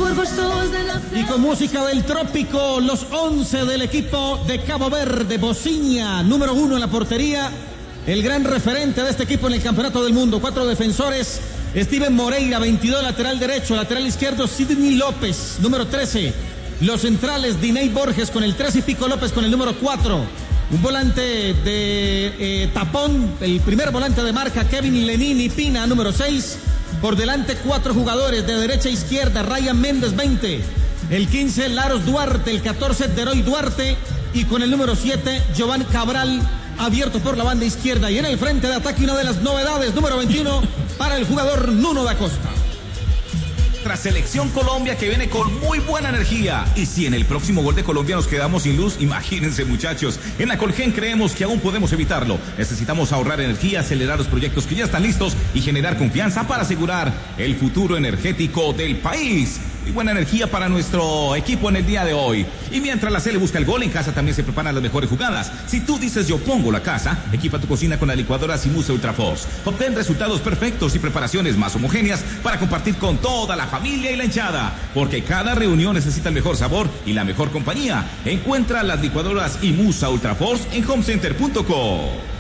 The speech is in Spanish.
Y con música del trópico, los 11 del equipo de Cabo Verde. Bociña, número 1 en la portería, el gran referente de este equipo en el campeonato del mundo. 4 defensores: Steven Moreira, 22, lateral derecho. Lateral izquierdo, Sidney López, número 13. Los centrales, Diney Borges con el 13 y Pico López con el número 4. Un volante de tapón, el primer volante de marca, Kevin Lenini Pina, número 6. Por delante 4 jugadores de derecha a izquierda: Ryan Méndez, 20. El 15, Laros Duarte. El 14, Deroy Duarte. Y con el número 7, Giovanni Cabral, abierto por la banda izquierda. Y en el frente de ataque, una de las novedades, número 21, para el jugador Nuno da Costa. Nuestra selección Colombia, que viene con muy buena energía. Y si en el próximo gol de Colombia nos quedamos sin luz, imagínense, muchachos. En la Colgen creemos que aún podemos evitarlo. Necesitamos ahorrar energía, acelerar los proyectos que ya están listos y generar confianza para asegurar el futuro energético del país. Y buena energía para nuestro equipo en el día de hoy. Y mientras la Cele busca el gol, en casa también se preparan las mejores jugadas. Si tú dices yo pongo la casa, equipa tu cocina con la licuadora Simusa Ultraforce. Obtén resultados perfectos y preparaciones más homogéneas para compartir con toda la familia y la hinchada. Porque cada reunión necesita el mejor sabor y la mejor compañía. Encuentra las licuadoras Imusa Ultraforce en homecenter.co.